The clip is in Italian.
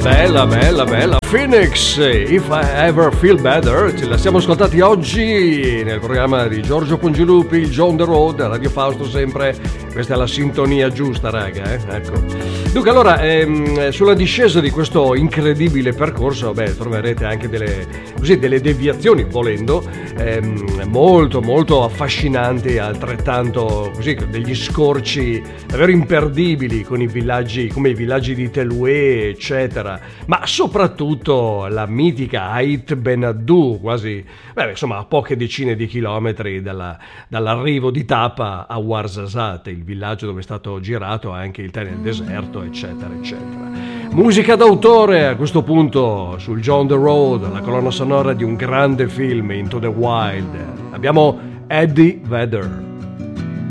Bella, bella, bella. Phoenix, If I Ever Feel Better, ce la siamo ascoltati oggi nel programma di Giorgio Pongilupi, il John the Road, Radio Fausto sempre. Questa è la sintonia giusta, raga, ecco. Dunque, allora, sulla discesa di questo incredibile percorso, troverete anche delle deviazioni, volendo, molto, molto affascinanti, altrettanto, così, degli scorci davvero imperdibili con i villaggi, come i villaggi di Teluè, eccetera, ma soprattutto la mitica Ait Ben Haddou, quasi, insomma, a poche decine di chilometri dall'arrivo di Tapa a Ouarzazate, il villaggio dove è stato girato anche il tè nel deserto, eccetera, eccetera. Musica d'autore a questo punto sul John the Road, la colonna sonora di un grande film, Into the Wild. Abbiamo Eddie Vedder.